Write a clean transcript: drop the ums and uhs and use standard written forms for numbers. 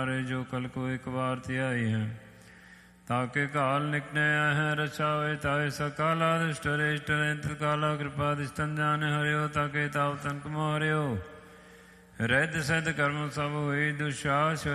ਜੋ ਕਲ ਕੋ ਇੱਕ ਵਾਰ ਧਿਆਈ ਹੈ ਤਾਕੇ ਕਾਲ ਨਿਕਨੇ ਹੈ ਰਛਾ ਹੋਏ ਤਾਏ ਸਕਾਲਾ ਦੁਸ਼ਟ ਰਿਸ਼ਟ ਨਿਤ ਕਾਲਾ ਕਿਰਪਾ ਦਿਸਤਨ ਜਾਨ ਹਰਿਓ ਤਾਕੇ ਤਾਵ ਤਨ ਕਮੋ ਹਰਿਓ ਰਹਿਤ ਸਿਧ ਕਰਮ ਸਭ ਹੋਈ ਦੁਸ਼ਾਸ